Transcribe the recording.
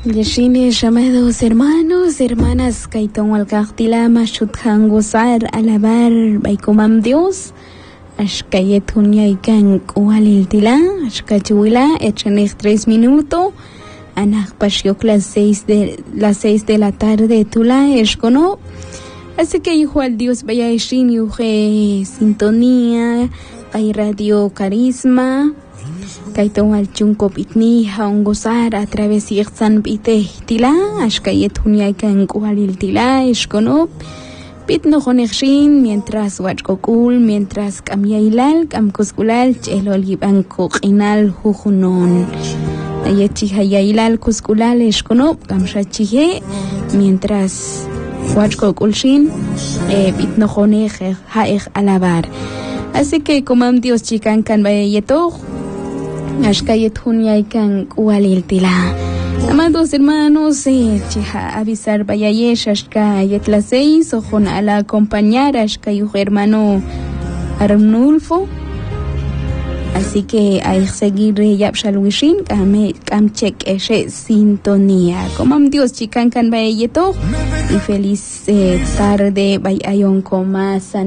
Yeshines, amados hermanos, hermanas, Kaiton Walkachtilama, Shuthan gozar, alabar, Baikomam Dios, Ashkayetunya y Kan Kualiltila, Ashkachuila, Echenech 3 minutos, Anach Pashiok las 6 de la tarde, Tula, Eshkono. Así que hijo al Dios vaya Eshin, yuje sintonía, hay radio carisma. Kaiton al chunko pitni haun gozar a través de San Pite tila ashkayet hunya kan kualil tila eshkono pitno konekshin mientras wachkokul mientras kamyailal kamkuskulal chelol gibanko qinal hujunon ayechi hayailal kuskulal eshkono kamshachihe mientras wachkokulshin pitno konek haeg alabar. Así que como Dios chican kan bayeto Ashkayet Hunyaikan Kualiltila. Amados hermanos, chiha avisar bayayesh ashkayet las 6, ojon a la acompañar ashkayuj hermano Arnulfo. Así que hay seguir yapshalwishin kamchek eshe sintonía. Como Dios chican kan bayeto y feliz tarde bayayon koma san